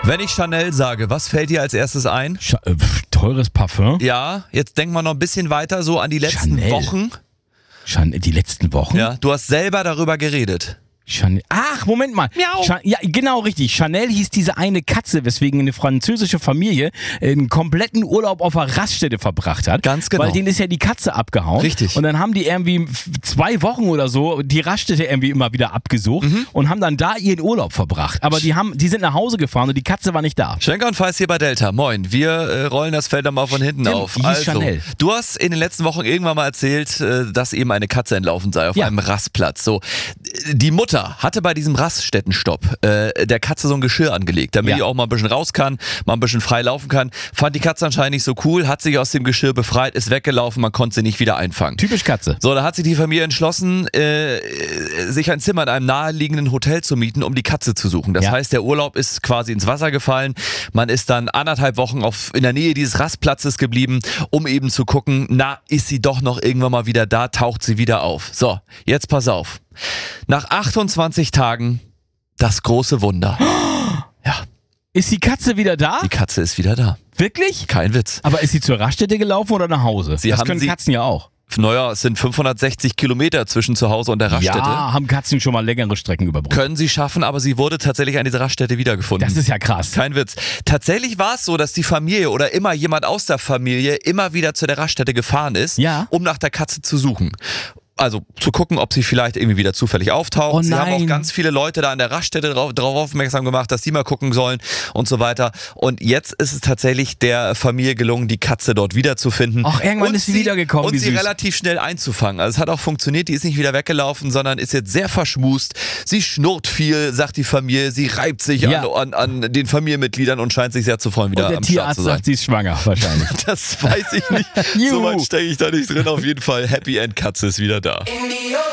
Wenn ich Chanel sage, was fällt dir als erstes ein? Teures Parfum? Ja, jetzt denk mal noch ein bisschen weiter so an die letzten Chanel. Wochen. Die letzten Wochen? Ja, du hast selber darüber geredet. Chanel. Ach, Moment mal. Miau. Ja, genau richtig. Chanel hieß diese eine Katze, weswegen eine französische Familie einen kompletten Urlaub auf einer Raststätte verbracht hat. Ganz genau. Weil denen ist ja die Katze abgehauen. Richtig. Und dann haben die irgendwie 2 Wochen oder so die Raststätte irgendwie immer wieder abgesucht und haben dann da ihren Urlaub verbracht. Aber die sind nach Hause gefahren und die Katze war nicht da. Schenker und Feist hier bei Delta. Moin, wir rollen das Feld dann mal von hinten auf. Die hieß Chanel. Du hast in den letzten Wochen irgendwann mal erzählt, dass eben eine Katze entlaufen sei auf einem Rastplatz. So, die Mutter hatte bei diesem Raststättenstopp der Katze so ein Geschirr angelegt, damit die auch mal ein bisschen raus kann, mal ein bisschen frei laufen kann. Fand die Katze anscheinend nicht so cool, hat sich aus dem Geschirr befreit, ist weggelaufen, man konnte sie nicht wieder einfangen. Typisch Katze. So, da hat sich die Familie entschlossen, sich ein Zimmer in einem naheliegenden Hotel zu mieten, um die Katze zu suchen. Das heißt, der Urlaub ist quasi ins Wasser gefallen. Man ist dann 1,5 Wochen in der Nähe dieses Rastplatzes geblieben, um eben zu gucken, na, ist sie doch noch irgendwann mal wieder da, taucht sie wieder auf. So, jetzt pass auf. Nach 28 Tagen das große Wunder. Ja. Ist die Katze wieder da? Die Katze ist wieder da. Wirklich? Kein Witz. Aber ist sie zur Raststätte gelaufen oder nach Hause? Das können sie- Katzen ja auch. Naja, es sind 560 Kilometer zwischen zu Hause und der Raststätte. Ja, haben Katzen schon mal längere Strecken überbrückt. Können sie schaffen, aber sie wurde tatsächlich an dieser Raststätte wiedergefunden. Das ist ja krass. Kein Witz. Tatsächlich war es so, dass die Familie oder immer jemand aus der Familie immer wieder zu der Raststätte gefahren ist, um nach der Katze zu suchen. Also zu gucken, ob sie vielleicht irgendwie wieder zufällig auftaucht. Oh sie haben auch nein. ganz viele Leute da an der Raststätte darauf aufmerksam gemacht, dass sie mal gucken sollen und so weiter. Und jetzt ist es tatsächlich der Familie gelungen, die Katze dort wiederzufinden. Ach, irgendwann und ist sie wiedergekommen, Und wie sie süß. relativ schnell einzufangen. Also es hat auch funktioniert, die ist nicht wieder weggelaufen, sondern ist jetzt sehr verschmust. Sie schnurrt viel, sagt die Familie, sie reibt sich an den Familienmitgliedern und scheint sich sehr zu freuen, wieder Und der am Start Tierarzt zu sein. sagt, sie ist schwanger, wahrscheinlich. Das weiß ich nicht. So weit stecke ich da nicht drin. Auf jeden Fall, Happy End Katze ist wieder da.